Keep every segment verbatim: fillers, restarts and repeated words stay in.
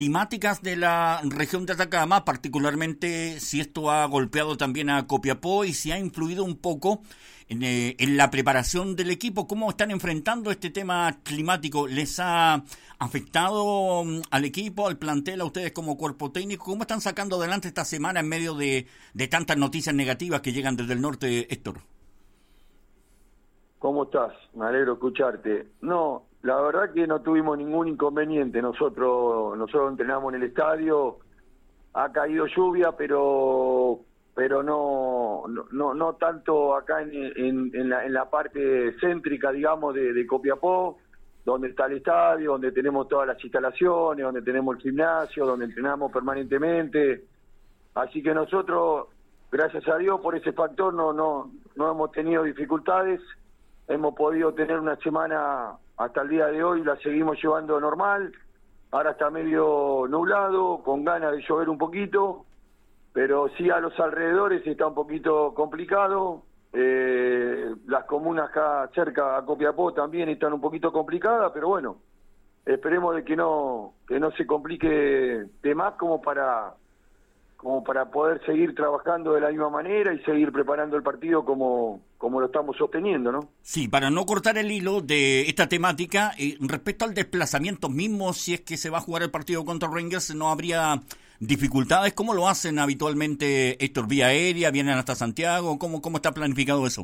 climáticas de la región de Atacama, particularmente si esto ha golpeado también a Copiapó y si ha influido un poco en, eh, en la preparación del equipo. ¿Cómo están enfrentando este tema climático? ¿Les ha afectado um, al equipo, al plantel, a ustedes como cuerpo técnico? ¿Cómo están sacando adelante esta semana en medio de, de tantas noticias negativas que llegan desde el norte, Héctor? ¿Cómo estás? Me alegro escucharte. No, la verdad que no tuvimos ningún inconveniente. Nosotros nosotros entrenamos en el estadio, ha caído lluvia, pero pero no no no, no tanto acá en, en, en, la, en la parte céntrica, digamos, de, de Copiapó, donde está el estadio, donde tenemos todas las instalaciones, donde tenemos el gimnasio, donde entrenamos permanentemente. Así que nosotros, gracias a Dios, por ese factor no no no hemos tenido dificultades. Hemos podido tener una semana hasta el día de hoy, la seguimos llevando normal. Ahora está medio nublado, con ganas de llover un poquito, pero sí a los alrededores está un poquito complicado. Eh, las comunas acá cerca a Copiapó también están un poquito complicadas, pero bueno, esperemos de que no que no se complique de más como para como para poder seguir trabajando de la misma manera y seguir preparando el partido como, como lo estamos sosteniendo, ¿no? Sí, para no cortar el hilo de esta temática, eh, respecto al desplazamiento mismo, si es que se va a jugar el partido contra Rangers, ¿no habría dificultades? ¿Cómo lo hacen habitualmente, Héctor? ¿Vía aérea? ¿Vienen hasta Santiago? ¿Cómo, cómo está planificado eso?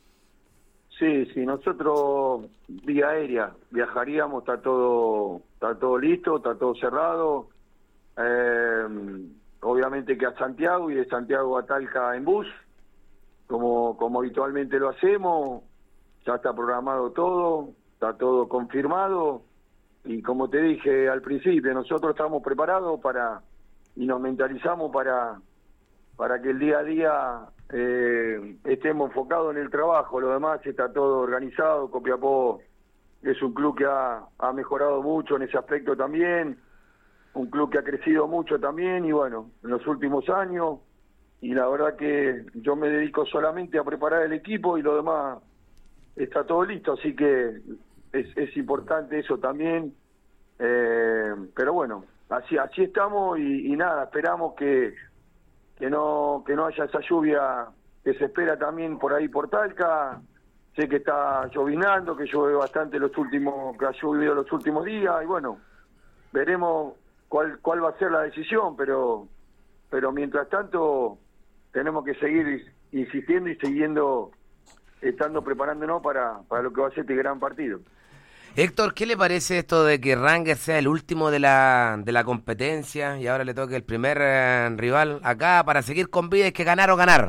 Sí, sí, nosotros vía aérea viajaríamos, está todo, está todo listo, está todo cerrado. Eh... Obviamente que a Santiago y de Santiago a Talca en bus, como, como habitualmente lo hacemos, ya está programado todo, está todo confirmado y como te dije al principio, nosotros estamos preparados para y nos mentalizamos para, para que el día a día eh, estemos enfocados en el trabajo, lo demás está todo organizado. Copiapó es un club que ha, ha mejorado mucho en ese aspecto también, un club que ha crecido mucho también y bueno, en los últimos años, y la verdad que yo me dedico solamente a preparar el equipo y lo demás está todo listo, así que es, es importante eso también, eh, pero bueno, así así estamos y, y nada, esperamos que que no que no haya esa lluvia que se espera también por ahí por Talca. Sé que está llovinando, que llueve bastante los últimos, que ha llovido los últimos días y bueno, veremos cuál cuál va a ser la decisión, pero pero mientras tanto tenemos que seguir insistiendo y siguiendo estando preparándonos para, para lo que va a ser este gran partido. Héctor, ¿qué le parece esto de que Rangers sea el último de la de la competencia y ahora le toque el primer eh, rival acá para seguir con vida? Hay que ganar o ganar.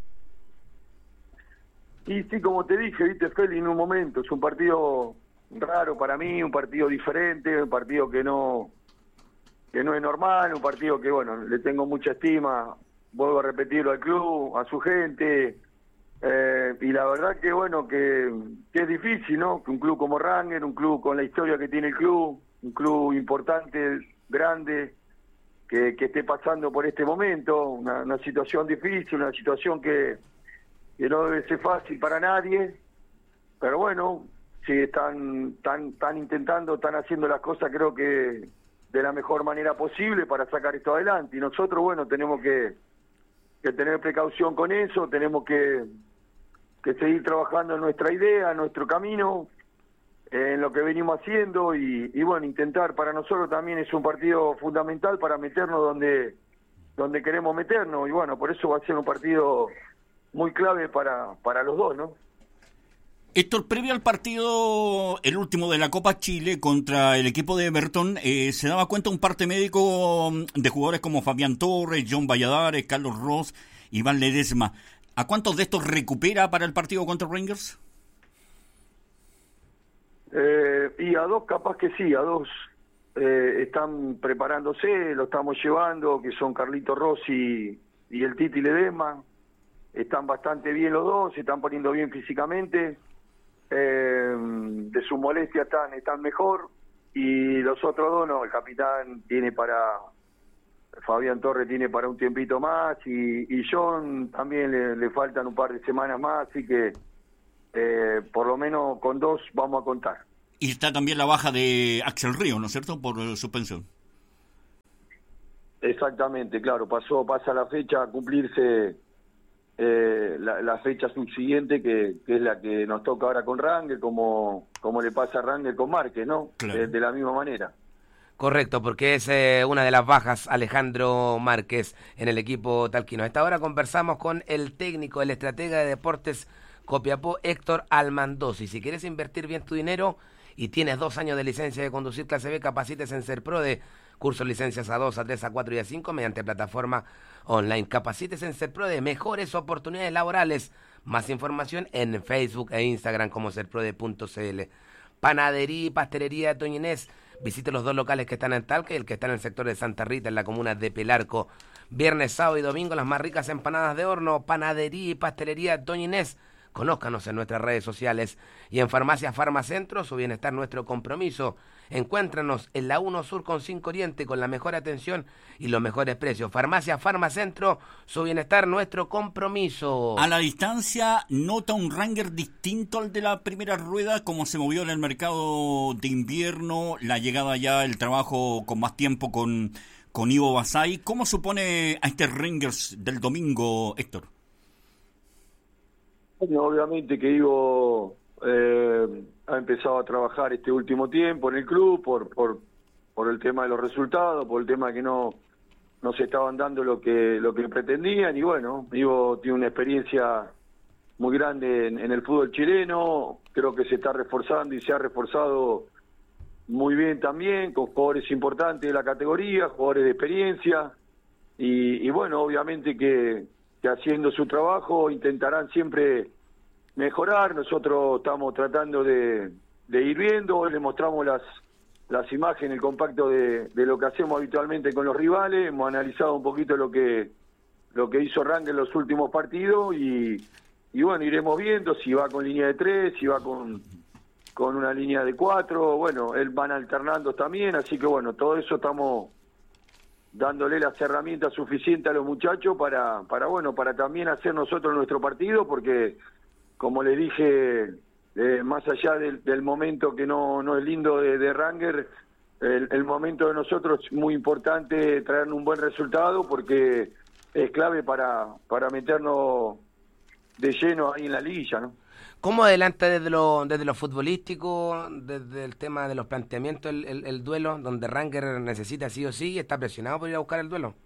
Y sí, como te dije, viste, Feli, en un momento, es un partido raro para mí, un partido diferente, un partido que no que no es normal, un partido que, bueno, le tengo mucha estima, vuelvo a repetirlo al club, a su gente, eh, y la verdad que, bueno, que, que es difícil, ¿no? Que un club como Rangers, un club con la historia que tiene el club, un club importante, grande, que, que esté pasando por este momento, una, una situación difícil, una situación que, que no debe ser fácil para nadie, pero bueno, si están, están, están intentando, están haciendo las cosas, creo que de la mejor manera posible para sacar esto adelante. Y nosotros, bueno, tenemos que, que tener precaución con eso, tenemos que, que seguir trabajando en nuestra idea, en nuestro camino, en lo que venimos haciendo y, y bueno, intentar, para nosotros también es un partido fundamental para meternos donde, donde queremos meternos y bueno, por eso va a ser un partido muy clave para, para los dos, ¿no? Héctor, previo al partido, el último de la Copa Chile contra el equipo de Everton, eh, se daba cuenta un parte médico de jugadores como Fabián Torres, John Valladares, Carlos Ross, Iván Ledesma. ¿A cuántos de estos recupera para el partido contra Rangers? Eh, y a dos capaz que sí, a dos eh, están preparándose, lo estamos llevando, que son Carlito Rossi y el Titi Ledesma. Están bastante bien los dos, se están poniendo bien físicamente. Eh, de su molestia están, están mejor y los otros dos no, el capitán tiene para Fabián Torres tiene para un tiempito más y, y John también le, le faltan un par de semanas más, así que eh, por lo menos con dos vamos a contar. Y está también la baja de Axel Río, ¿no es cierto?, por suspensión. Exactamente, claro, pasó, pasa la fecha a cumplirse eh, la, la fecha subsiguiente, que, que es la que nos toca ahora con Rangel, como, como le pasa a Rangel con Márquez, ¿no? Claro. De, de la misma manera. Correcto, porque es eh, una de las bajas, Alejandro Márquez, en el equipo talquino. A esta hora conversamos con el técnico, el estratega de deportes Copiapó, Héctor Almandosi. Si quieres invertir bien tu dinero y tienes dos años de licencia de conducir clase B, capacites en Serprode, cursos licencias A dos, A tres, A cuatro y A cinco mediante plataforma online. Capacites en Serprode, mejores oportunidades laborales. Más información en Facebook e Instagram como serprode punto c l. Panadería y pastelería de Doña Inés. Visite los dos locales que están en Talca y el que está en el sector de Santa Rita, en la comuna de Pelarco. Viernes, sábado y domingo, las más ricas empanadas de horno. Panadería y pastelería Doña Inés. Conózcanos en nuestras redes sociales. Y en Farmacia Farmacentro, su bienestar, nuestro compromiso. Encuéntranos en la uno Sur con cinco Oriente, con la mejor atención y los mejores precios. Farmacia Farmacentro, su bienestar, nuestro compromiso. A la distancia, ¿nota un Ranger distinto al de la primera rueda? ¿Cómo se movió en el mercado de invierno? La llegada ya, el trabajo con más tiempo con, con Ivo Basay. ¿Cómo supone a este Rangers del domingo, Héctor? Bueno, obviamente que Ivo eh, ha empezado a trabajar este último tiempo en el club por, por, por el tema de los resultados, por el tema que no, no se estaban dando lo que, lo que pretendían, y bueno, Ivo tiene una experiencia muy grande en, en el fútbol chileno, creo que se está reforzando y se ha reforzado muy bien también, con jugadores importantes de la categoría, jugadores de experiencia, y, y bueno, obviamente que, que haciendo su trabajo intentarán siempre mejorar. Nosotros estamos tratando de, de ir viendo, hoy le mostramos las las imágenes, el compacto de, de lo que hacemos habitualmente con los rivales, hemos analizado un poquito lo que lo que hizo Rangel en los últimos partidos y, y bueno, iremos viendo si va con línea de tres, si va con, con una línea de cuatro, bueno, él van alternando también, así que bueno, todo eso estamos dándole las herramientas suficientes a los muchachos para, para bueno, para también hacer nosotros nuestro partido, porque como les dije, eh, más allá del, del momento que no, no es lindo de, de Rangel, el, el momento de nosotros es muy importante traer un buen resultado porque es clave para, para meternos de lleno ahí en la liguilla, ¿no? ¿Cómo adelanta desde lo, desde lo futbolístico, desde el tema de los planteamientos, el, el, el duelo, donde Rangel necesita sí o sí y está presionado por ir a buscar el duelo?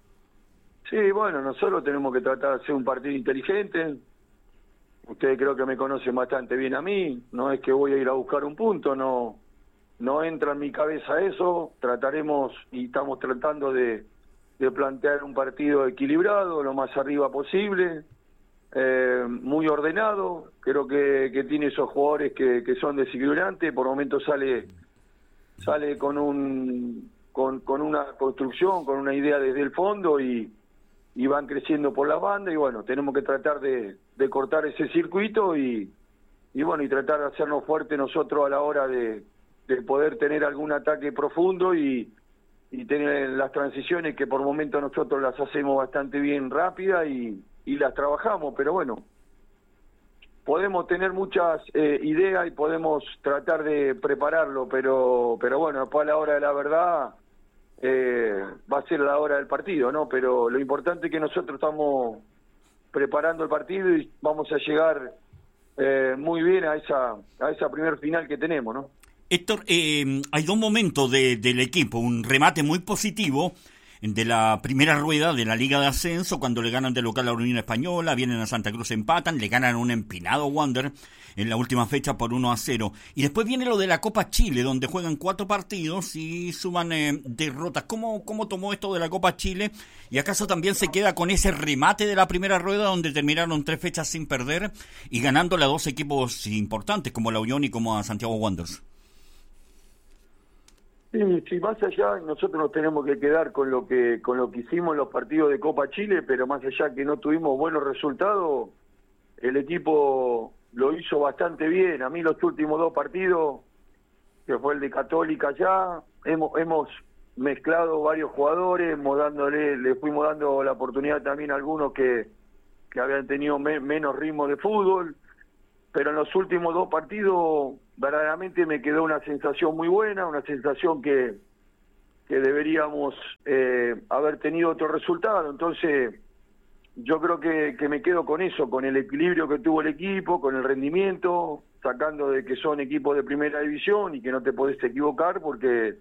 Sí, bueno, nosotros tenemos que tratar de hacer un partido inteligente. Ustedes creo que me conocen bastante bien a mí, no es que voy a ir a buscar un punto, no no entra en mi cabeza eso, trataremos y estamos tratando de, de plantear un partido equilibrado, lo más arriba posible, eh, muy ordenado, creo que, que tiene esos jugadores que, que son desequilibrantes, por momentos sale sale con un con, con una construcción, con una idea desde el fondo y y van creciendo por la banda y bueno, tenemos que tratar de, de cortar ese circuito y, y bueno, y tratar de hacernos fuertes nosotros a la hora de, de poder tener algún ataque profundo y, y tener las transiciones que por momentos nosotros las hacemos bastante bien rápidas y, y las trabajamos, pero bueno, podemos tener muchas eh, ideas y podemos tratar de prepararlo, pero, pero bueno, después a la hora de la verdad... Eh, va a ser la hora del partido, ¿no? Pero lo importante es que nosotros estamos preparando el partido y vamos a llegar eh, muy bien a esa a esa primer final que tenemos, ¿no? Héctor, eh, hay dos momentos de, del equipo, un remate muy positivo de la primera rueda de la Liga de Ascenso, cuando le ganan de local a la Unión Española, vienen a Santa Cruz, empatan, le ganan un empinado Wander en la última fecha por uno a cero. Y después viene lo de la Copa Chile, donde juegan cuatro partidos y suman eh, derrotas. ¿Cómo, ¿Cómo tomó esto de la Copa Chile? ¿Y acaso también se queda con ese remate de la primera rueda, donde terminaron tres fechas sin perder y ganándole a dos equipos importantes, como la Unión y como a Santiago Wanderers? Sí, sí, más allá nosotros nos tenemos que quedar con lo que con lo que hicimos en los partidos de Copa Chile, pero más allá que no tuvimos buenos resultados, el equipo lo hizo bastante bien. A mí los últimos dos partidos, que fue el de Católica ya, hemos hemos mezclado varios jugadores, hemos dándole, le fuimos dando la oportunidad también a algunos que, que habían tenido me, menos ritmo de fútbol, pero en los últimos dos partidos verdaderamente me quedó una sensación muy buena, una sensación que que deberíamos eh, haber tenido otro resultado. Entonces, yo creo que, que me quedo con eso, con el equilibrio que tuvo el equipo, con el rendimiento, sacando de que son equipos de primera división y que no te podés equivocar, porque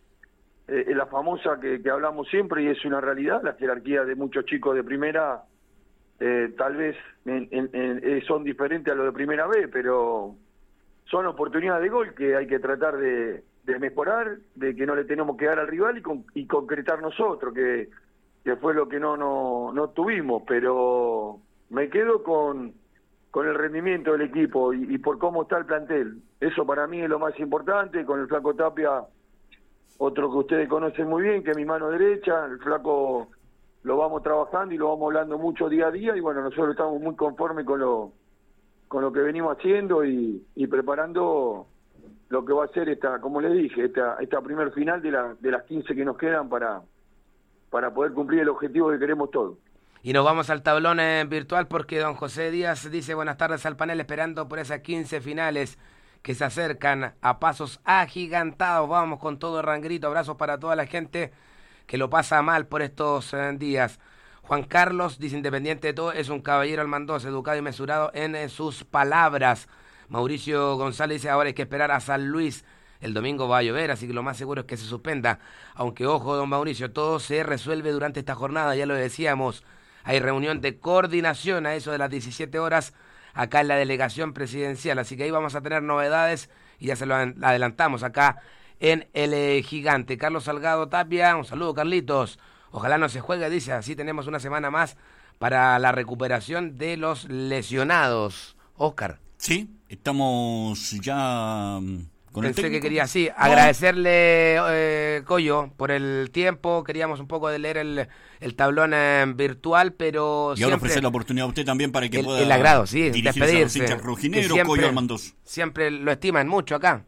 eh, es la famosa que, que hablamos siempre y es una realidad, la jerarquía de muchos chicos de primera eh, tal vez en, en, en, son diferentes a los de primera B, pero son oportunidades de gol que hay que tratar de, de mejorar, de que no le tenemos que dar al rival y, con, y concretar nosotros, que, que fue lo que no, no, no tuvimos, pero me quedo con, con el rendimiento del equipo y, y por cómo está el plantel. Eso para mí es lo más importante, con el Flaco Tapia, otro que ustedes conocen muy bien, que es mi mano derecha, el Flaco lo vamos trabajando y lo vamos hablando mucho día a día, y bueno, nosotros estamos muy conformes con lo con lo que venimos haciendo y, y preparando lo que va a ser esta, como les dije, esta esta primer final de, la, de las quince que nos quedan para, para poder cumplir el objetivo que queremos todos. Y nos vamos al tablón eh, virtual porque don José Díaz dice buenas tardes al panel, esperando por esas quince finales que se acercan a pasos agigantados. Vamos con todo Rangrito, abrazos para toda la gente que lo pasa mal por estos eh, días. Juan Carlos dice, independiente de todo, es un caballero Almandoz, educado y mesurado en eh, sus palabras. Mauricio González dice, ahora hay que esperar a San Luis. El domingo va a llover, así que lo más seguro es que se suspenda. Aunque, ojo, don Mauricio, todo se resuelve durante esta jornada, ya lo decíamos. Hay reunión de coordinación a eso de las diecisiete horas acá en la delegación presidencial. Así que ahí vamos a tener novedades y ya se lo adelantamos acá en el eh, Gigante. Carlos Salgado Tapia, un saludo, Carlitos. Ojalá no se juegue, dice, así tenemos una semana más para la recuperación de los lesionados. Oscar. Sí, estamos ya con Pensé el que técnico. quería, sí, No. agradecerle, eh, Coyo, por el tiempo. Queríamos un poco de leer el, el tablón eh, virtual, pero Y ahora siempre ofrecer la oportunidad a usted también para que el, pueda el agrado, sí, dirigirse despedirse. a los hinchas que rojinegros, siempre, Coyo Almandoz. siempre lo estiman mucho acá.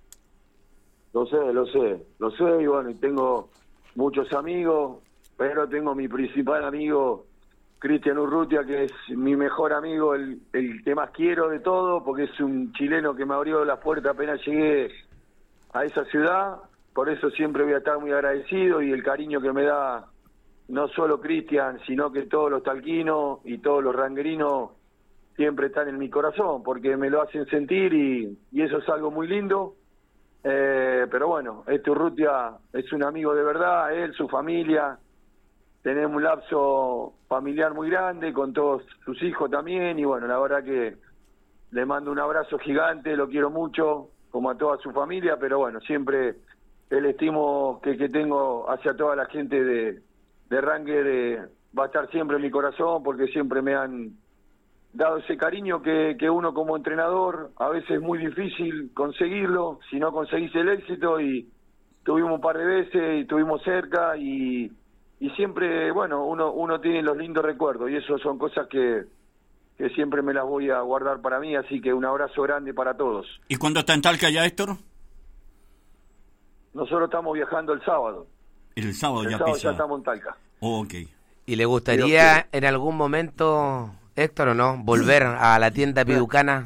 Lo sé, lo sé, lo sé, y bueno, y tengo muchos amigos, pero tengo mi principal amigo, Cristian Urrutia, que es mi mejor amigo, el, el que más quiero de todo, porque es un chileno que me abrió las puertas apenas llegué a esa ciudad. Por eso siempre voy a estar muy agradecido, y el cariño que me da no solo Cristian, sino que todos los talquinos y todos los ranguerinos siempre están en mi corazón, porque me lo hacen sentir, y, y eso es algo muy lindo. Eh, pero bueno, este Urrutia es un amigo de verdad, él, su familia. Tenemos un lapso familiar muy grande con todos sus hijos también, y bueno, la verdad que le mando un abrazo gigante, lo quiero mucho, como a toda su familia, pero bueno, siempre el estimo que, que tengo hacia toda la gente de, de Ranger eh, va a estar siempre en mi corazón, porque siempre me han dado ese cariño que, que uno como entrenador, a veces es muy difícil conseguirlo, si no conseguís el éxito, y tuvimos un par de veces y estuvimos cerca, y y siempre, bueno, uno uno tiene los lindos recuerdos, y eso son cosas que, que siempre me las voy a guardar para mí, así que un abrazo grande para todos. ¿Y cuándo está en Talca ya, Héctor? Nosotros estamos viajando el sábado. El sábado El ya sábado pisa. ya estamos en Talca. Oh, ok. ¿Y le gustaría en algún momento, Héctor, o no, volver a la tienda piducana?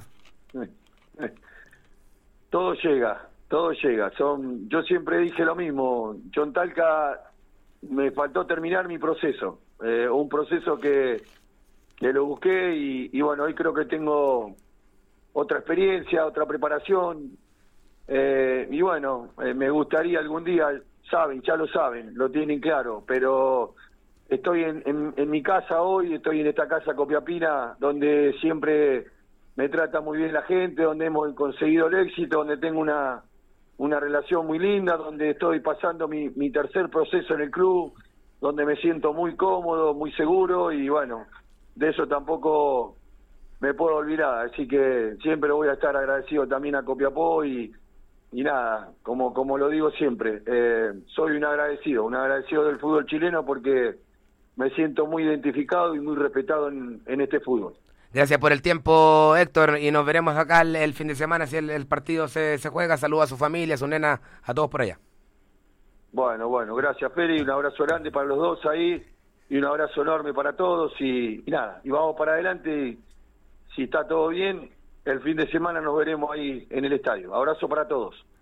Todo llega, todo llega. Son, yo siempre dije lo mismo, yo en Talca me faltó terminar mi proceso, eh, un proceso que, que lo busqué, y, y bueno, hoy creo que tengo otra experiencia, otra preparación, eh, y bueno, eh, me gustaría algún día, saben, ya lo saben, lo tienen claro, pero estoy en, en, en mi casa hoy, estoy en esta casa Copiapina, donde siempre me trata muy bien la gente, donde hemos conseguido el éxito, donde tengo una una relación muy linda, donde estoy pasando mi, mi tercer proceso en el club, donde me siento muy cómodo, muy seguro, y bueno, de eso tampoco me puedo olvidar, así que siempre voy a estar agradecido también a Copiapó, y, y nada, como como lo digo siempre, eh, soy un agradecido, un agradecido del fútbol chileno, porque me siento muy identificado y muy respetado en, en este fútbol. Gracias por el tiempo, Héctor, y nos veremos acá el, el fin de semana si el, el partido se, se juega. Saluda a su familia, a su nena, a todos por allá. Bueno, bueno, gracias, Feri, un abrazo grande para los dos ahí, y un abrazo enorme para todos, y, y nada, y vamos para adelante, y si está todo bien, el fin de semana nos veremos ahí en el estadio. Abrazo para todos.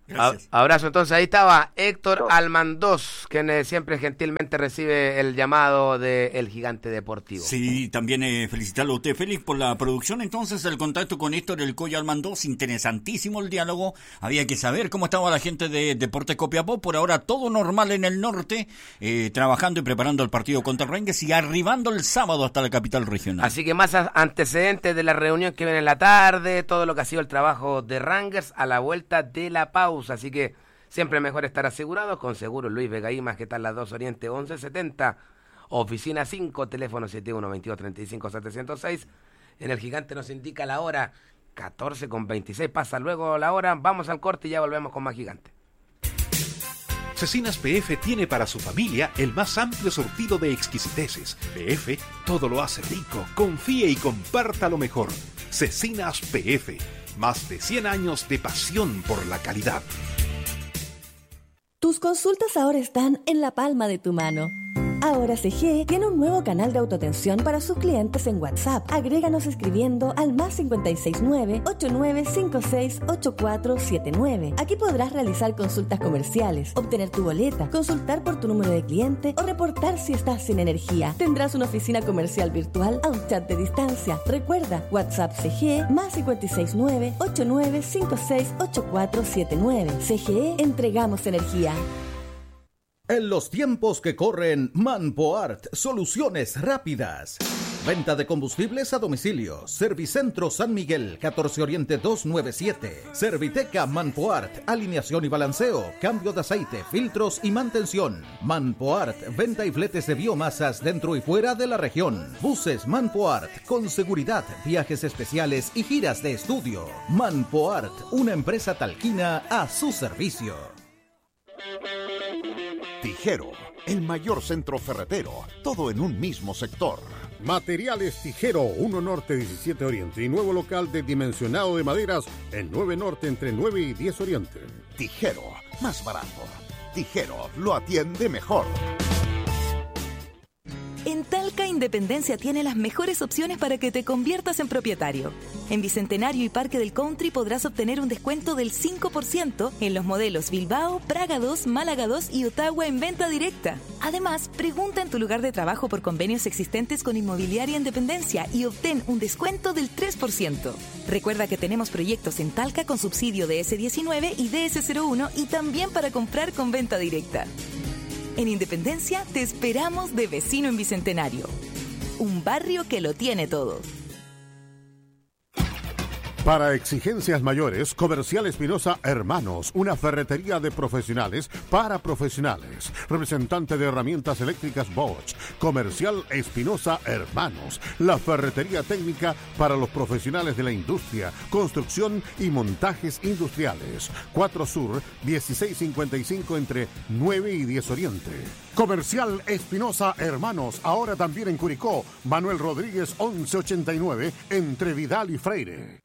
Gracias. Abrazo, entonces ahí estaba Héctor Chao. Almandós, quien eh, siempre gentilmente recibe el llamado del Gigante Deportivo. Sí, también eh, felicitarlo a usted, Félix, por la producción. Entonces, el contacto con Héctor El Coyo Almandós, interesantísimo el diálogo. Había que saber cómo estaba la gente de Deportes Copiapó. Por ahora, todo normal en el norte, eh, trabajando y preparando el partido contra Rangers y arribando el sábado hasta la capital regional. Así que más antecedentes de la reunión que viene en la tarde, todo lo que ha sido el trabajo de Rangers a la vuelta de la pausa. Así que siempre mejor estar asegurados con Seguros Luis Vega Imas, que están las dos Oriente once setenta, oficina cinco, teléfono siete uno, veintidós, treinta y cinco, setecientos seis. En el Gigante nos indica la hora catorce con veintiséis, pasa luego la hora, vamos al corte y ya volvemos con más Gigante. Cecinas P F tiene para su familia el más amplio surtido de exquisiteces. P F todo lo hace rico. Confíe y comparta lo mejor. Cecinas P F, más de cien años de pasión por la calidad. Tus consultas ahora están en la palma de tu mano. Ahora C G E tiene un nuevo canal de autoatención para sus clientes en WhatsApp. Agréganos escribiendo al más cinco seis nueve, ocho nueve cinco seis, ocho cuatro siete nueve. Aquí podrás realizar consultas comerciales, obtener tu boleta, consultar por tu número de cliente o reportar si estás sin energía. Tendrás una oficina comercial virtual a un chat de distancia. Recuerda, WhatsApp C G E más cinco seis nueve, ocho nueve cinco seis, ocho cuatro siete nueve. C G E, entregamos energía. En los tiempos que corren, Manpoart, soluciones rápidas. Venta de combustibles a domicilio. Servicentro San Miguel, catorce Oriente doscientos noventa y siete. Serviteca Manpoart, alineación y balanceo, cambio de aceite, filtros y mantención. Manpoart, venta y fletes de biomasas dentro y fuera de la región. Buses Manpoart, con seguridad, viajes especiales y giras de estudio. Manpoart, una empresa talquina a su servicio. Tijero, el mayor centro ferretero, todo en un mismo sector. Materiales Tijero, uno Norte diecisiete Oriente y nuevo local de dimensionado de maderas en nueve Norte entre nueve y diez Oriente. Tijero, más barato. Tijero, lo atiende mejor. En Talca, Independencia tiene las mejores opciones para que te conviertas en propietario. En Bicentenario y Parque del Country podrás obtener un descuento del cinco por ciento en los modelos Bilbao, Praga dos, Málaga dos y Ottawa en venta directa. Además, pregunta en tu lugar de trabajo por convenios existentes con Inmobiliaria Independencia y obtén un descuento del tres por ciento. Recuerda que tenemos proyectos en Talca con subsidio de ese diecinueve y D S cero uno y también para comprar con venta directa. En Independencia te esperamos de vecino en Bicentenario. Un barrio que lo tiene todo. Para exigencias mayores, Comercial Espinosa Hermanos, una ferretería de profesionales para profesionales. Representante de herramientas eléctricas Bosch. Comercial Espinosa Hermanos, la ferretería técnica para los profesionales de la industria, construcción y montajes industriales. cuatro Sur, dieciséis cincuenta y cinco entre nueve y diez Oriente. Comercial Espinosa Hermanos, ahora también en Curicó. Manuel Rodríguez once ochenta y nueve entre Vidal y Freire.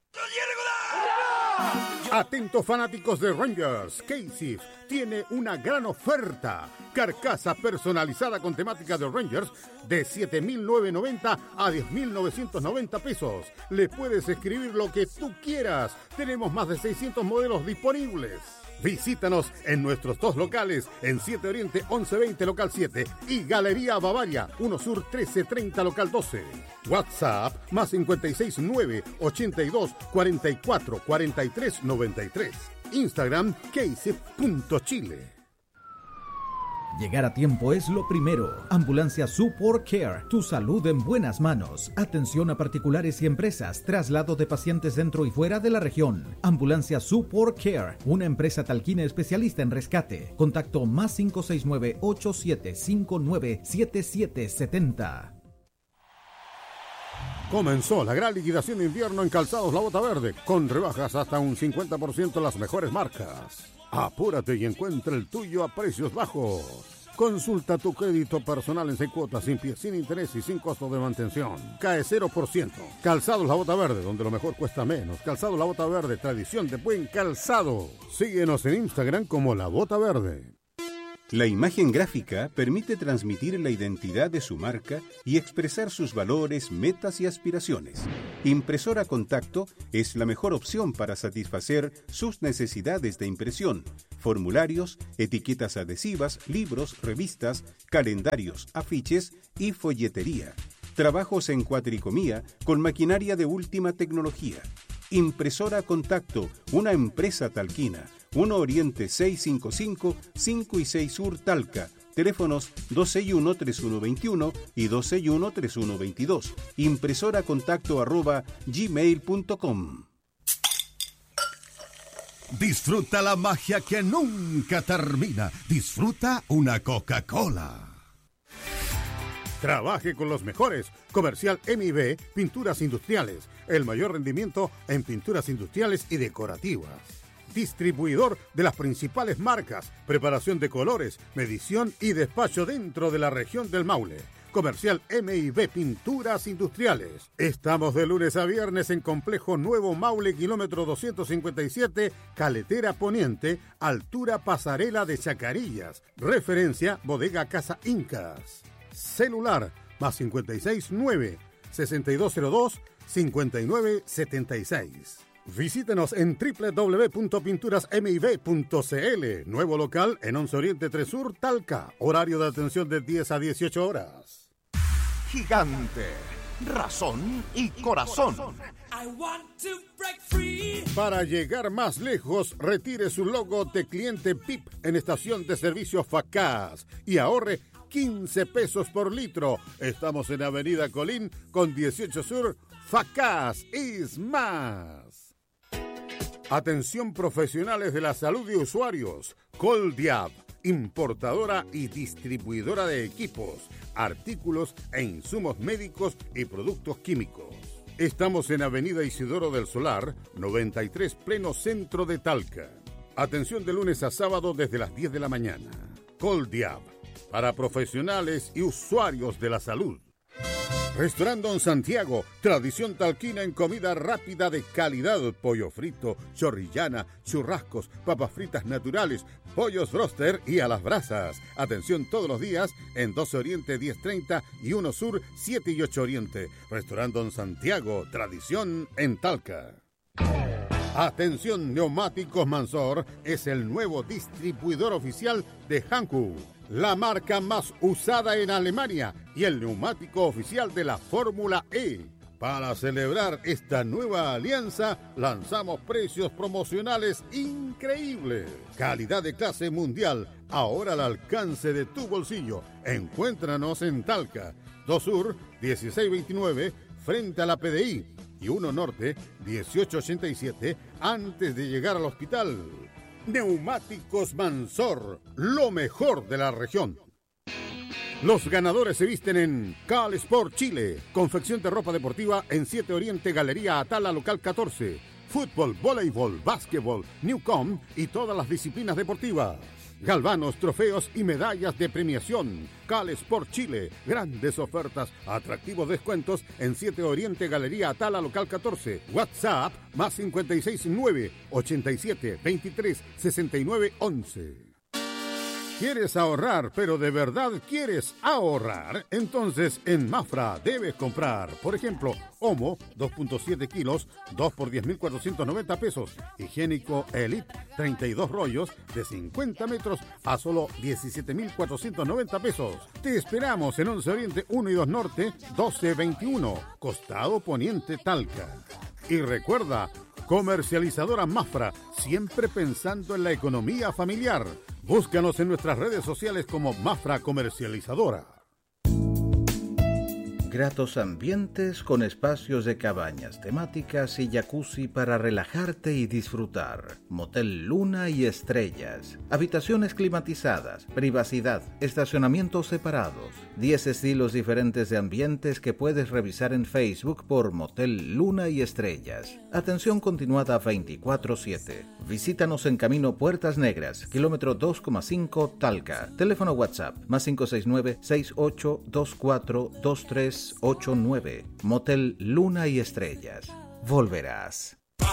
Atentos fanáticos de Rangers, Casey tiene una gran oferta. Carcasa personalizada con temática de Rangers de siete mil novecientos noventa a diez mil novecientos noventa pesos. Le puedes escribir lo que tú quieras. Tenemos más de seiscientos modelos disponibles. Visítanos en nuestros dos locales, en siete Oriente once veinte local siete y Galería Bavaria uno Sur trece treinta local doce. WhatsApp más cinco seis nueve, ochenta y dos, cuarenta y cuatro, cuarenta y tres noventa y tres. Instagram casey punto chile. Llegar a tiempo es lo primero. Ambulancia Support Care, tu salud en buenas manos. Atención a particulares y empresas, traslado de pacientes dentro y fuera de la región. Ambulancia Support Care, una empresa talquina especialista en rescate. Contacto más cinco seis nueve, ocho siete cinco nueve, siete siete siete cero. Comenzó la gran liquidación de invierno en Calzados La Bota Verde, con rebajas hasta un cincuenta por ciento en las mejores marcas. Apúrate y encuentra el tuyo a precios bajos. Consulta tu crédito personal en seis cuotas, sin pie, sin interés y sin costo de mantención. Cae cero por ciento. Calzados La Bota Verde, donde lo mejor cuesta menos. Calzados La Bota Verde, tradición de buen calzado. Síguenos en Instagram como La Bota Verde. La imagen gráfica permite transmitir la identidad de su marca y expresar sus valores, metas y aspiraciones. Impresora Contacto es la mejor opción para satisfacer sus necesidades de impresión, formularios, etiquetas adhesivas, libros, revistas, calendarios, afiches y folletería. Trabajos en cuatricomía con maquinaria de última tecnología. Impresora Contacto, una empresa talquina. uno Oriente seiscientos cincuenta y cinco, cinco y seis Sur Talca. Teléfonos dos seis uno, tres uno dos uno y dos seis uno, tres uno dos dos. Impresora contacto arroba gmail punto com. Disfruta la magia que nunca termina. Disfruta una Coca-Cola. Trabaje con los mejores. Comercial M I B, Pinturas Industriales. El mayor rendimiento en pinturas industriales y decorativas. Distribuidor de las principales marcas, preparación de colores, medición y despacho dentro de la región del Maule. Comercial M I B Pinturas Industriales. Estamos de lunes a viernes en Complejo Nuevo Maule, kilómetro doscientos cincuenta y siete, Caletera Poniente, altura Pasarela de Chacarillas. Referencia Bodega Casa Incas. Celular más cincuenta y seis nueve, sesenta y dos cero dos, cincuenta y nueve setenta y seis. Visítenos en doble u doble u doble u punto pinturas m i b punto c l. Nuevo local en once Oriente tres Sur, Talca. Horario de atención de diez a dieciocho horas. Gigante, razón y corazón. Para llegar más lejos, retire su logo de cliente P I P en estación de servicio Facaz y ahorre quince pesos por litro. Estamos en Avenida Colín con dieciocho Sur. Facaz is más. Atención profesionales de la salud y usuarios. Coldiab, importadora y distribuidora de equipos, artículos e insumos médicos y productos químicos. Estamos en Avenida Isidoro del Solar, noventa y tres, pleno centro de Talca. Atención de lunes a sábado desde las diez de la mañana. Coldiab, para profesionales y usuarios de la salud. Restaurante Don Santiago, tradición talquina en comida rápida de calidad, pollo frito, chorrillana, churrascos, papas fritas naturales, pollos broster y a las brasas. Atención todos los días en doce Oriente diez treinta y uno Sur siete y ocho Oriente. Restaurante Don Santiago, tradición en Talca. Atención, Neumáticos Mansor es el nuevo distribuidor oficial de Hankook, la marca más usada en Alemania y el neumático oficial de la Fórmula E. Para celebrar esta nueva alianza, lanzamos precios promocionales increíbles. Calidad de clase mundial, ahora al alcance de tu bolsillo. Encuéntranos en Talca, dos Sur, dieciséis veintinueve, frente a la P D I, y uno Norte, dieciocho ochenta y siete, antes de llegar al hospital. Neumáticos Mansor, lo mejor de la región. Los ganadores se visten en Cal Sport Chile, confección de ropa deportiva en siete Oriente, Galería Atala, local catorce. Fútbol, voleibol, básquetbol, Newcom y todas las disciplinas deportivas. Galvanos, trofeos y medallas de premiación. Cal Sport Chile, grandes ofertas, atractivos descuentos en siete Oriente, Galería Atala, local catorce. WhatsApp más cincuenta y seis nueve, ochenta y siete, veintitrés, sesenta y nueve, once. ¿Quieres ahorrar, pero de verdad quieres ahorrar? Entonces en Mafra debes comprar, por ejemplo, Omo, dos punto siete kilos, dos por diez mil cuatrocientos noventa pesos. Higiénico Elite, treinta y dos rollos de cincuenta metros a solo diecisiete mil cuatrocientos noventa pesos. Te esperamos en once Oriente uno y dos Norte, doce veintiuno, Costado Poniente, Talca. Y recuerda, comercializadora Mafra, siempre pensando en la economía familiar. Búscanos en nuestras redes sociales como Mafra Comercializadora. Gratos ambientes con espacios de cabañas temáticas y jacuzzi para relajarte y disfrutar. Motel Luna y Estrellas. Habitaciones climatizadas, privacidad, estacionamientos separados. diez estilos diferentes de ambientes que puedes revisar en Facebook por Motel Luna y Estrellas. Atención continuada veinticuatro siete. Visítanos en Camino Puertas Negras, kilómetro dos coma cinco, Talca. Teléfono WhatsApp más cinco seis nueve, seis ocho dos cuatro, dos tres ocho nueve. Motel Luna y Estrellas. Volverás. Baja, baja.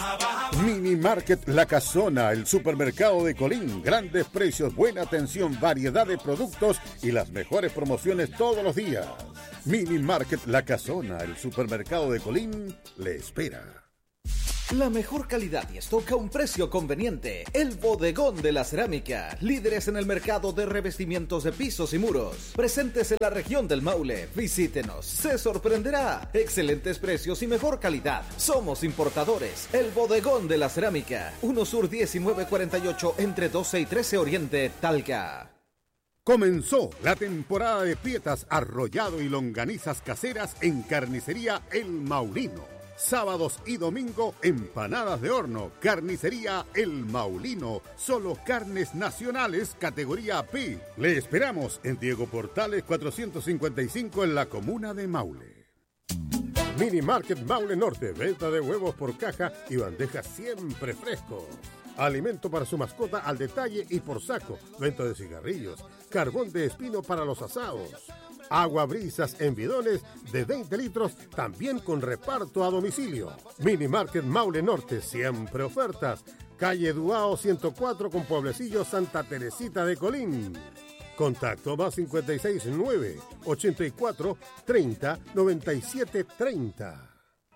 Mini Market La Casona, el supermercado de Colín. Grandes precios, buena atención, variedad de productos y las mejores promociones todos los días. Mini Market La Casona, el supermercado de Colín, le espera. La mejor calidad y stock a un precio conveniente. El Bodegón de la Cerámica. Líderes en el mercado de revestimientos de pisos y muros. Presentes en la región del Maule. Visítenos. Se sorprenderá. Excelentes precios y mejor calidad. Somos importadores. El Bodegón de la Cerámica. uno Sur diecinueve cuarenta y ocho entre doce y trece Oriente, Talca. Comenzó la temporada de pietas, arrollado y longanizas caseras en Carnicería El Maulino. Sábados y domingo, empanadas de horno. Carnicería El Maulino. Solo carnes nacionales, categoría P. Le esperamos en Diego Portales cuatrocientos cincuenta y cinco en la comuna de Maule. Mini Market Maule Norte. Venta de huevos por caja y bandejas siempre frescos. Alimento para su mascota al detalle y por saco. Venta de cigarrillos. Carbón de espino para los asados. Agua brisas en bidones de veinte litros, también con reparto a domicilio. Mini Market Maule Norte, siempre ofertas. Calle Duao ciento cuatro con Pueblecillo Santa Teresita de Colín. Contacto más cincuenta y seis nueve ochenta y cuatro treinta noventa y siete treinta.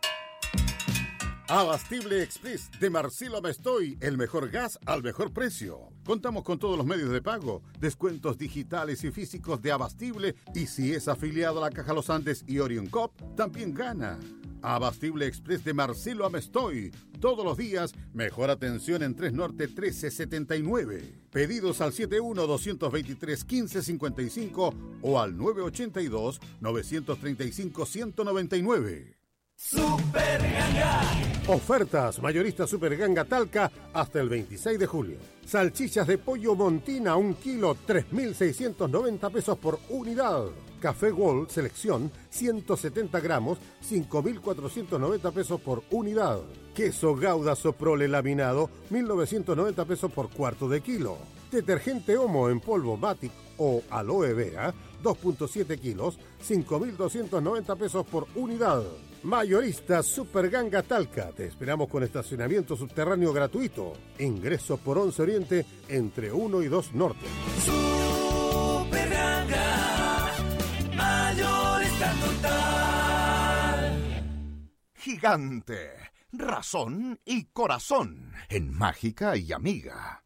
Abastible Express de Marcelo Mestoy, el mejor gas al mejor precio. Contamos con todos los medios de pago, descuentos digitales y físicos de Abastible, y si es afiliado a la Caja Los Andes y Orion Cop, también gana. Abastible Express de Marcelo Amestoy, todos los días, mejor atención en tres Norte trece setenta y nueve. Pedidos al setenta y uno, doscientos veintitrés, quince cincuenta y cinco o al nueve ochenta y dos, novecientos treinta y cinco, ciento noventa y nueve. Super Ganga. Ofertas mayorista Super Ganga Talca hasta el veintiséis de julio. Salchichas de pollo Montina, un kilo, tres mil seiscientos noventa pesos por unidad. Café Gold Selección, ciento setenta gramos, cinco mil cuatrocientos noventa pesos por unidad. Queso Gouda Soprole laminado, mil novecientos noventa pesos por cuarto de kilo. Detergente Omo en polvo Matic o Aloe Vera, dos punto siete kilos, cinco mil doscientos noventa pesos por unidad. Mayorista Super Ganga Talca. Te esperamos con estacionamiento subterráneo gratuito. Ingreso por once Oriente entre uno y dos Norte. Super Ganga. Mayorista total. Gigante. Razón y corazón. En Mágica y Amiga.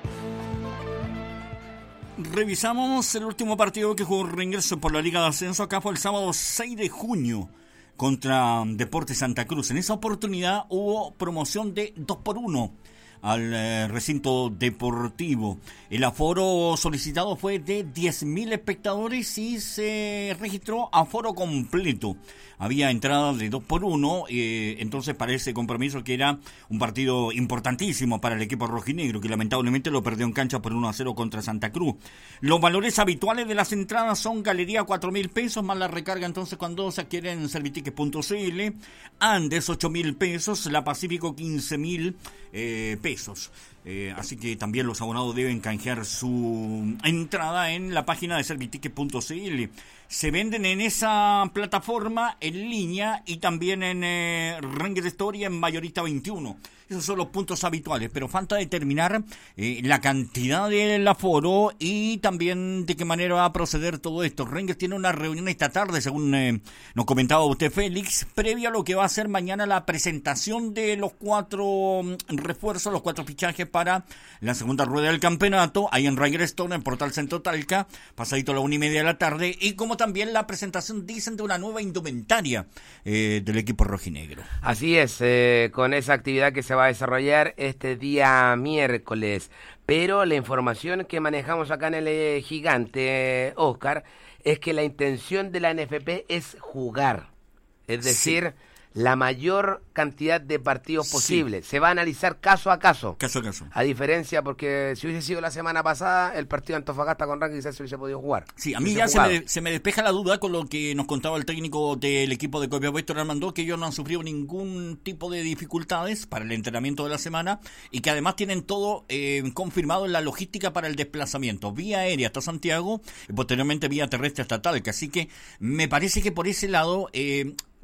Revisamos el último partido que jugó Rangers por la Liga de Ascenso. Acá fue el sábado seis de junio contra Deportes Santa Cruz. En esa oportunidad hubo promoción de dos por uno al eh, recinto deportivo. El aforo solicitado fue de diez mil espectadores y se registró aforo completo. Había entrada de dos por uno, eh, entonces para ese compromiso, que era un partido importantísimo para el equipo rojinegro, que lamentablemente lo perdió en cancha por uno a cero contra Santa Cruz. Los valores habituales de las entradas son Galería cuatro mil pesos, más la recarga entonces cuando se adquieren en serviticket punto c l, Andes ocho mil pesos, la Pacífico quince mil eh, pesos. Eh, así que también los abonados deben canjear su entrada en la página de serviticket punto c l. Se venden en esa plataforma en línea y también en eh, Rangers Store y en Mayorista veintiuno. Esos son los puntos habituales, pero falta determinar eh, la cantidad del aforo y también de qué manera va a proceder todo esto. Rangers tiene una reunión esta tarde, según eh, nos comentaba usted, Félix, previo a lo que va a ser mañana la presentación de los cuatro refuerzos, los cuatro fichajes para la segunda rueda del campeonato, ahí en Rangers Store, en Portal Centro Talca, pasadito a la una y media de la tarde, y como también la presentación, dicen, de una nueva indumentaria eh, del equipo rojinegro. Así es, eh, con esa actividad que se va a desarrollar este día miércoles, pero la información que manejamos acá en el eh, Gigante, Oscar, es que la intención de la N F P es jugar, es decir, sí, la mayor cantidad de partidos posible. Sí. Se va a analizar caso a caso. Caso a caso. A diferencia, porque si hubiese sido la semana pasada, el partido de Antofagasta con Ranking quizás se hubiese podido jugar. Sí, a mí ya se me, se me despeja la duda con lo que nos contaba el técnico del equipo de Copiapó, Héctor Armando, que ellos no han sufrido ningún tipo de dificultades para el entrenamiento de la semana y que además tienen todo eh, confirmado en la logística para el desplazamiento. Vía aérea hasta Santiago y posteriormente vía terrestre hasta Talca. Así que me parece que por ese lado... Eh,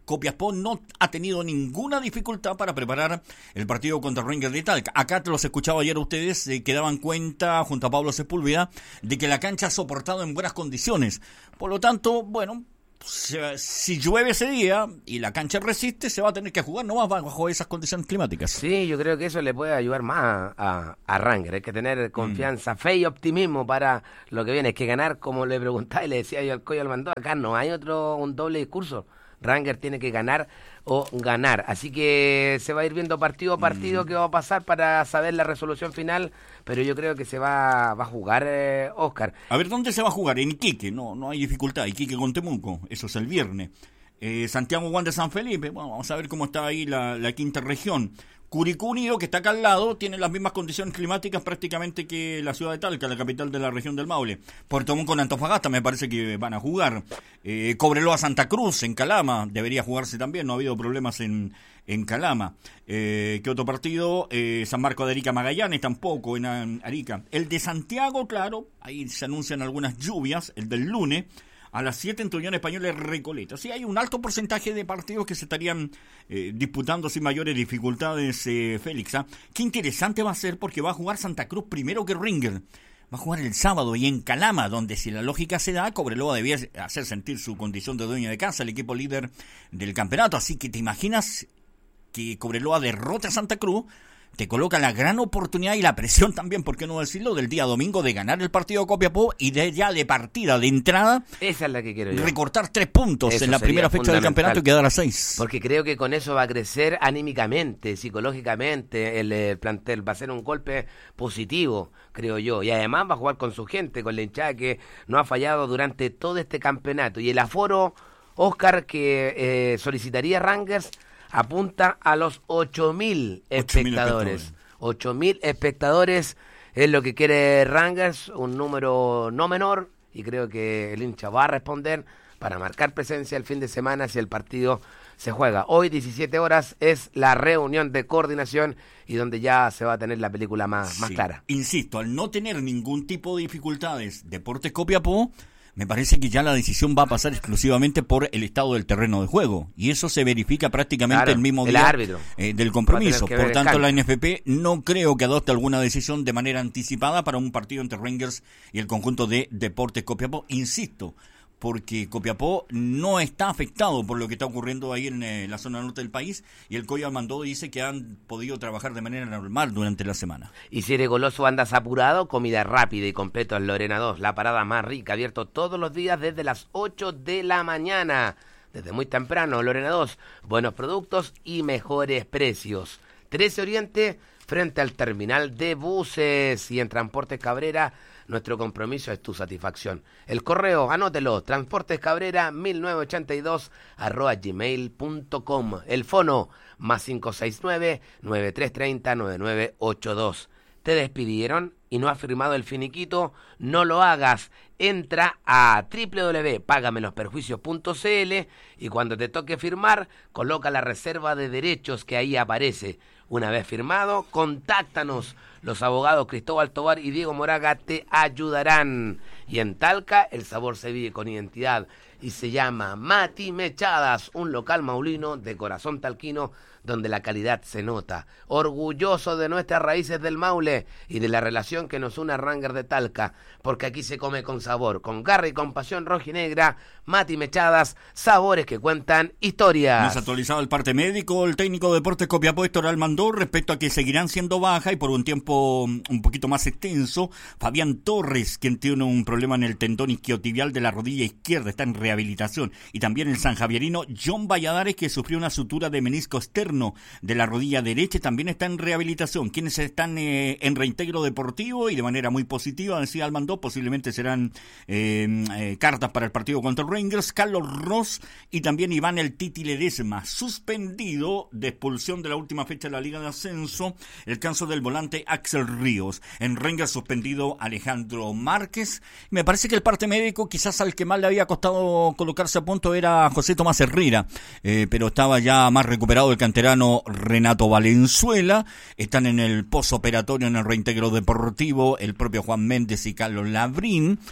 Copiapó no ha tenido ninguna dificultad para preparar el partido contra Rangers de Talca. Acá te los escuchaba ayer a ustedes eh, que daban cuenta, junto a Pablo Sepúlveda, de que la cancha ha soportado en buenas condiciones. Por lo tanto, bueno, si, si llueve ese día y la cancha resiste, se va a tener que jugar nomás bajo esas condiciones climáticas. Sí, yo creo que eso le puede ayudar más a, a Rangers. Hay que tener confianza, mm. fe y optimismo para lo que viene. Es que ganar, como le preguntaba y le decía yo al Coyo Almandó, acá no hay otro, un doble discurso. Rangers tiene que ganar o ganar. Así que se va a ir viendo partido a partido mm. qué va a pasar para saber la resolución final, pero yo creo que se va, va a jugar, eh, Oscar. A ver, ¿dónde se va a jugar? En Iquique, no no hay dificultad. Iquique con Temuco, eso es el viernes. Eh, Santiago Juan de San Felipe, bueno, vamos a ver cómo está ahí la, la quinta región. Curicó Unido, que está acá al lado, tiene las mismas condiciones climáticas prácticamente que la ciudad de Talca, la capital de la región del Maule. Puerto Montt con Antofagasta me parece que van a jugar. Eh, Cobreloa Santa Cruz en Calama, debería jugarse también, no ha habido problemas en, en Calama. Eh, ¿Qué otro partido? Eh, San Marco de Arica Magallanes tampoco en, en Arica. El de Santiago, claro, ahí se anuncian algunas lluvias, el del lunes. A las siete en Unión Española Recoleta. Sí, hay un alto porcentaje de partidos que se estarían eh, disputando sin mayores dificultades, eh, Félix. ¿ah? Qué interesante va a ser porque va a jugar Santa Cruz primero que Rangers. Va a jugar el sábado y en Calama, donde si la lógica se da, Cobreloa debía hacer sentir su condición de dueño de casa, el equipo líder del campeonato. Así que te imaginas que Cobreloa derrote a Santa Cruz, te coloca la gran oportunidad y la presión también, ¿por qué no decirlo?, del día domingo de ganar el partido de Copiapó y de ya de partida, de entrada, esa es la que quiero yo, recortar tres puntos eso en la primera fecha del campeonato y quedar a seis. Porque creo que con eso va a crecer anímicamente, psicológicamente, el, el plantel va a ser un golpe positivo, creo yo, y además va a jugar con su gente, con la hinchada que no ha fallado durante todo este campeonato, y el aforo, Oscar, que eh, solicitaría Rangers apunta a los ocho mil espectadores. ocho mil espectadores es lo que quiere Rangers, un número no menor, y creo que el hincha va a responder para marcar presencia el fin de semana si el partido se juega. Hoy, diecisiete horas, es la reunión de coordinación y donde ya se va a tener la película más, más sí. clara. Insisto, al no tener ningún tipo de dificultades, Deportes Copiapó, me parece que ya la decisión va a pasar exclusivamente por el estado del terreno de juego. Y eso se verifica prácticamente claro, el mismo el día árbitro eh, del compromiso. Por tanto, la N F P no creo que adopte alguna decisión de manera anticipada para un partido entre Rangers y el conjunto de Deportes Copiapó. Insisto, porque Copiapó no está afectado por lo que está ocurriendo ahí en eh, la zona norte del país, y el Coyo Almandó dice que han podido trabajar de manera normal durante la semana. Y si eres goloso, andas apurado, comida rápida y completo en Lorena dos, la parada más rica, abierto todos los días desde las ocho de la mañana. Desde muy temprano, Lorena dos, buenos productos y mejores precios. trece Oriente, frente al terminal de buses, y en Transportes Cabrera, nuestro compromiso es tu satisfacción. El correo, anótelo, transportescabrera mil novecientos ochenta y dos arroba gmail punto com. El fono, más cinco seis nueve, nueve tres tres cero, nueve nueve ocho dos. ¿Te despidieron y no has firmado el finiquito? No lo hagas. Entra a doble u doble u doble u punto págame los perjuicios punto c l y cuando te toque firmar, coloca la reserva de derechos que ahí aparece. Una vez firmado, contáctanos. Los abogados Cristóbal Tobar y Diego Moraga te ayudarán. Y en Talca, el sabor se vive con identidad y se llama Mati Mechadas, un local maulino de corazón talquino donde la calidad se nota. Orgulloso de nuestras raíces del Maule y de la relación que nos une a Rangers de Talca, porque aquí se come con sabor, con garra y con pasión rojinegra. Mati Mechadas, sabores que cuentan historias. Nos ha actualizado el parte médico el técnico de Deportes Copiapó, Héctor Almandó, respecto a que seguirán siendo baja y por un tiempo un poquito más extenso Fabián Torres, quien tiene un problema en el tendón isquiotibial de la rodilla izquierda, está en rehabilitación, y también el sanjavierino John Valladares, que sufrió una sutura de menisco externo de la rodilla derecha, también está en rehabilitación. Quienes están eh, en reintegro deportivo y de manera muy positiva, decía Almandó, posiblemente serán eh, eh, cartas para el partido contra Rangers, Carlos Ross y también Iván el Titi Ledesma, suspendido de expulsión de la última fecha de la Liga de Ascenso, el caso del volante Axel Ríos. En Rangers suspendido Alejandro Márquez. Me parece que el parte médico quizás al que más le había costado colocarse a punto era José Tomás Herrera, eh, pero estaba ya más recuperado el canterano Renato Valenzuela. Están en el posoperatorio en el reintegro deportivo el propio Juan Méndez y Carlos Labrín.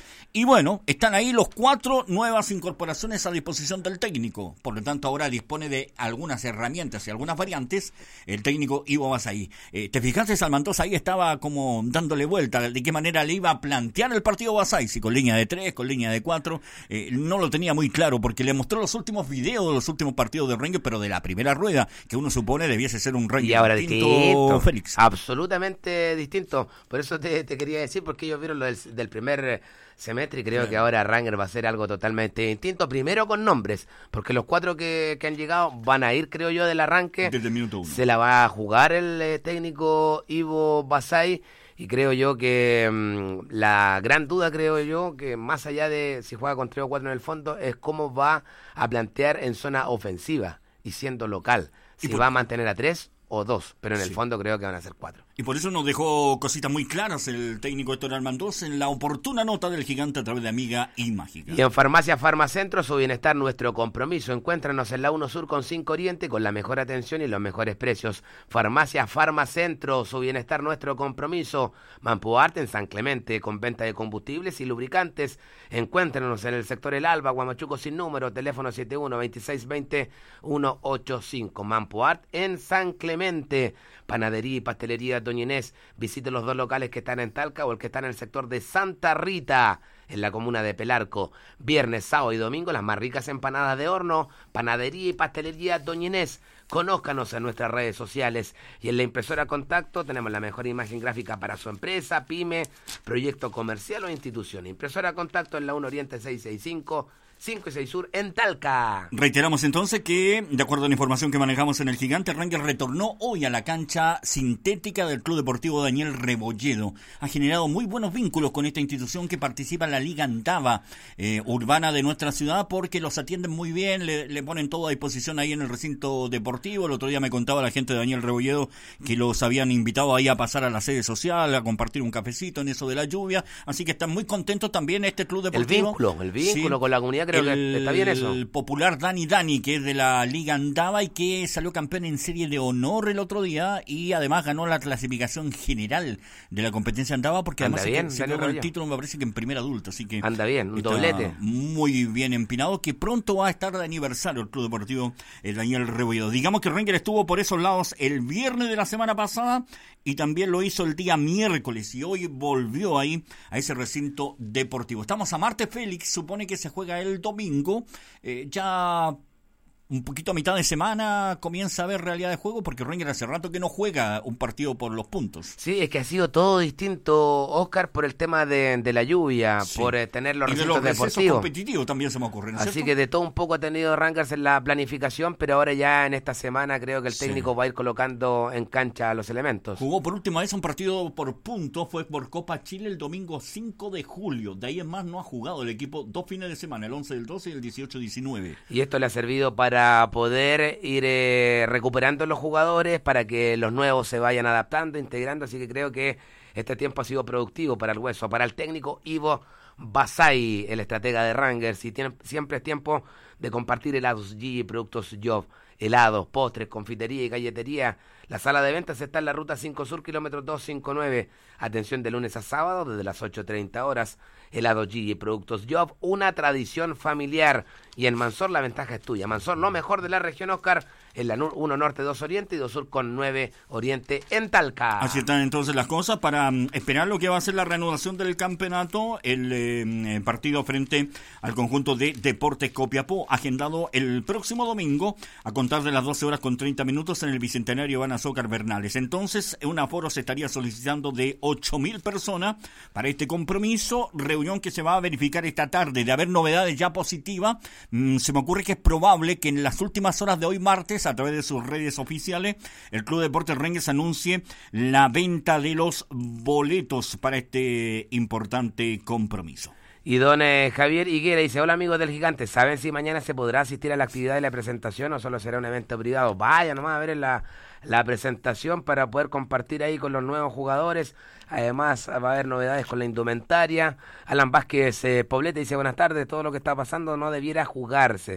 Y bueno, están ahí los cuatro nuevas incorporaciones a disposición del técnico. Por lo tanto, ahora dispone de algunas herramientas y algunas variantes el técnico Ivo Basay. Eh, ¿Te fijaste, Almandoz ahí estaba como dándole vuelta de qué manera le iba a plantear el partido Basay? Si con línea de tres, con línea de cuatro. Eh, no lo tenía muy claro porque le mostró los últimos videos de los últimos partidos de Rangers, pero de la primera rueda, que uno supone debiese ser un Rangers y ahora distinto, distinto, Félix. Absolutamente distinto. Por eso te, te quería decir, porque ellos vieron lo del, del primer semestre y creo claro. que ahora Rangers va a ser algo totalmente distinto. Primero con nombres, porque los cuatro que, que han llegado van a ir, creo yo, del arranque. Desde el minuto uno. Se la va a jugar el eh, técnico Ivo Basay. Y creo yo que mmm, la gran duda, creo yo, que más allá de si juega con tres o cuatro en el fondo, es cómo va a plantear en zona ofensiva y siendo local. Si por... va a mantener a tres o dos, pero en el sí. fondo creo que van a ser cuatro. Y por eso nos dejó cositas muy claras el técnico Héctor Almandoz en la oportuna nota del Gigante a través de Amiga y Mágica. Y en Farmacia Farmacentro, su bienestar, nuestro compromiso. Encuéntranos en la uno Sur con cinco Oriente con la mejor atención y los mejores precios. Farmacia Farmacentro, su bienestar, nuestro compromiso. Mampuarte en San Clemente con venta de combustibles y lubricantes. Encuéntranos en el sector El Alba, Guamachuco sin número, teléfono siete uno, veintiséis veinte, ciento ochenta y cinco. Mampuart en San Clemente. Panadería y pastelería Doña Inés. Visite los dos locales que están en Talca o el que está en el sector de Santa Rita, en la comuna de Pelarco. Viernes, sábado y domingo, las más ricas empanadas de horno. Panadería y pastelería Doña Inés. Conózcanos en nuestras redes sociales. Y en la impresora Contacto tenemos la mejor imagen gráfica para su empresa, pyme, proyecto comercial o institución. Impresora Contacto en la uno Oriente seiscientos sesenta y cinco, cinco y seis Sur en Talca. Reiteramos entonces que, de acuerdo a la información que manejamos en el Gigante, Rangers retornó hoy a la cancha sintética del Club Deportivo Daniel Rebolledo. Ha generado muy buenos vínculos con esta institución que participa en la Liga Andava eh, urbana de nuestra ciudad, porque los atienden muy bien, le, le ponen todo a disposición ahí en el recinto deportivo. El otro día me contaba la gente de Daniel Rebolledo que los habían invitado ahí a pasar a la sede social, a compartir un cafecito en eso de la lluvia, así que están muy contentos también este Club Deportivo. El vínculo, el vínculo sí, con la comunidad. Creo el, que está bien eso. El popular Dani Dani, que es de la Liga Andava y que salió campeón en serie de honor el otro día y además ganó la clasificación general de la competencia Andava, porque anda además bien, se, se quedó con el título, me parece que en primer adulto, así que anda bien, un doblete. Muy bien empinado, que pronto va a estar de aniversario el Club Deportivo el Daniel Rebolledo. Digamos que Rangers estuvo por esos lados el viernes de la semana pasada y también lo hizo el día miércoles y hoy volvió ahí a ese recinto deportivo. Estamos a martes, Félix, supone que se juega el domingo, eh, ya un poquito a mitad de semana comienza a haber realidad de juego, porque Rangers hace rato que no juega un partido por los puntos. Sí, es que ha sido todo distinto, Oscar, por el tema de, de la lluvia, sí. por eh, tener los y recintos de los deportivos. competitivos también se me ocurre, ¿no es Así cierto? que de todo un poco ha tenido Rangers en la planificación, pero ahora ya en esta semana creo que el técnico sí. va a ir colocando en cancha los elementos. Jugó por última vez un partido por puntos, fue por Copa Chile el domingo cinco de julio. De ahí en más no ha jugado el equipo dos fines de semana, el once del doce y el dieciocho diecinueve. Y esto le ha servido para poder ir eh, recuperando los jugadores, para que los nuevos se vayan adaptando, integrando, así que creo que este tiempo ha sido productivo para el Hueso, para el técnico Ivo Basay, el estratega de Rangers, y tiene, siempre es tiempo de compartir helados G, productos Job, helados, postres, confitería y galletería. La sala de ventas está en la ruta cinco Sur, kilómetro doscientos cincuenta y nueve. Atención de lunes a sábado desde las ocho treinta horas. Helado G y Productos Job, una tradición familiar. Y en Mansor la ventaja es tuya. Mansor, lo mejor de la región, Oscar, en la uno Norte, dos Oriente y dos Sur con nueve Oriente en Talca. Así están entonces las cosas para um, esperar lo que va a ser la reanudación del campeonato, el eh, partido frente al conjunto de Deportes Copiapó, agendado el próximo domingo a contar de las doce horas con treinta minutos en el Bicentenario Iván Azócar Bernales. Entonces, un aforo se estaría solicitando de ocho mil personas para este compromiso, reunión que se va a verificar esta tarde. De haber novedades ya positivas, mmm, se me ocurre que es probable que en las últimas horas de hoy martes, a través de sus redes oficiales, el Club Deportes Rangers anuncie la venta de los boletos para este importante compromiso. Y don eh, Javier Higuera dice: hola amigos del Gigante, ¿saben si mañana se podrá asistir a la actividad de la presentación o solo será un evento privado? Vaya nomás a ver la, la presentación para poder compartir ahí con los nuevos jugadores. Además va a haber novedades con la indumentaria. Alan Vázquez eh, Poblete dice: buenas tardes, todo lo que está pasando no debiera jugarse.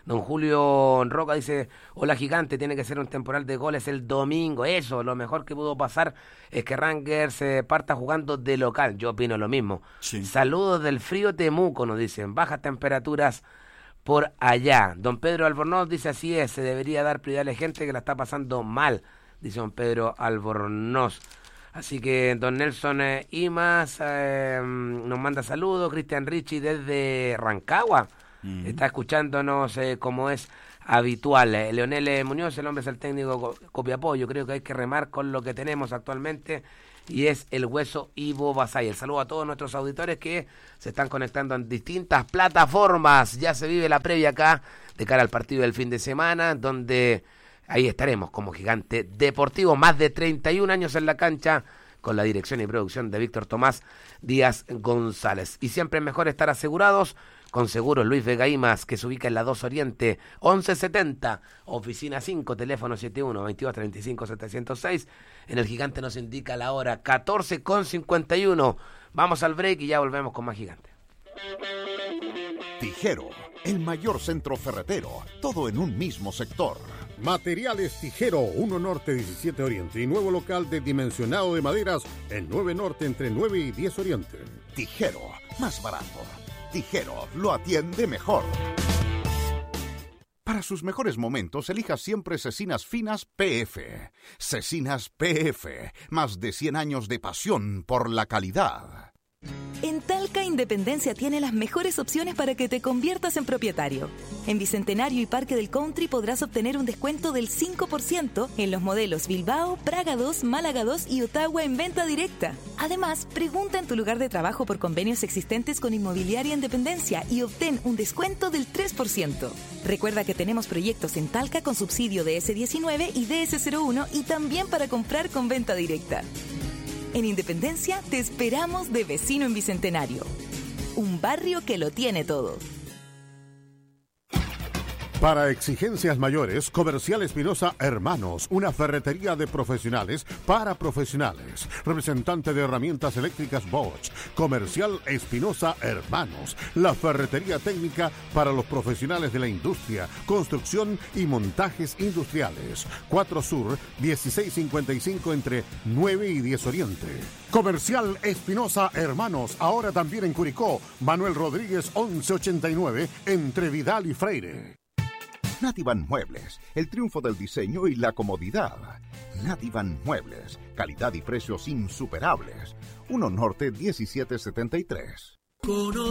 Don Julio Roca dice, hola gigante, tiene que ser un temporal de goles el domingo. Eso, lo mejor que pudo pasar es que Rangers se parta jugando de local. Yo opino lo mismo. Sí. Saludos del frío Temuco, nos dicen. Bajas temperaturas por allá. Don Pedro Albornoz dice, así es, se debería dar prioridad a la gente que la está pasando mal, dice don Pedro Albornoz. Así que don Nelson eh, Imas eh, nos manda saludos. Cristian Ricci desde Rancagua uh-huh. está escuchándonos eh, como es habitual. Eh, Leonel eh, Muñoz, el hombre es el técnico Copiapó. Yo creo que hay que remar con lo que tenemos actualmente y es el hueso Ivo Basay. El saludo a todos nuestros auditores que se están conectando en distintas plataformas. Ya se vive la previa acá de cara al partido del fin de semana, donde ahí estaremos como Gigante Deportivo, más de treinta y un años en la cancha, con la dirección y producción de Víctor Tomás Díaz González. Y siempre es mejor estar asegurados con Seguros Luis Vega Imas, que se ubica en la dos Oriente, once setenta, oficina cinco, teléfono setenta y uno, veintidós treinta y cinco, setecientos seis. En el Gigante nos indica la hora catorce con cincuenta y uno. Vamos al break y ya volvemos con más Gigante. Tijero, el mayor centro ferretero, todo en un mismo sector. Materiales Tijero, uno Norte, diecisiete Oriente y nuevo local de dimensionado de maderas en nueve Norte entre nueve y diez Oriente. Tijero, más barato. Tijero, lo atiende mejor. Para sus mejores momentos, elija siempre Cecinas Finas P F. Cecinas P F, más de cien años de pasión por la calidad. En Talca Independencia tiene las mejores opciones para que te conviertas en propietario. En Bicentenario y Parque del Country podrás obtener un descuento del cinco por ciento en los modelos Bilbao, Praga dos, Málaga dos y Ottawa en venta directa. Además, pregunta en tu lugar de trabajo por convenios existentes con Inmobiliaria Independencia y obtén un descuento del tres por ciento. Recuerda que tenemos proyectos en Talca con subsidio de ese diecinueve y D S cero uno y también para comprar con venta directa. En Independencia te esperamos de vecino en Bicentenario. Un barrio que lo tiene todo. Para exigencias mayores, Comercial Espinosa Hermanos, una ferretería de profesionales para profesionales. Representante de herramientas eléctricas Bosch. Comercial Espinosa Hermanos, la ferretería técnica para los profesionales de la industria, construcción y montajes industriales. cuatro Sur, dieciséis cincuenta y cinco entre nueve y diez Oriente. Comercial Espinosa Hermanos, ahora también en Curicó. Manuel Rodríguez once ochenta y nueve entre Vidal y Freire. Nativan Muebles, el triunfo del diseño y la comodidad. Nativan Muebles, calidad y precios insuperables. uno Norte diecisiete setenta y tres. Conoce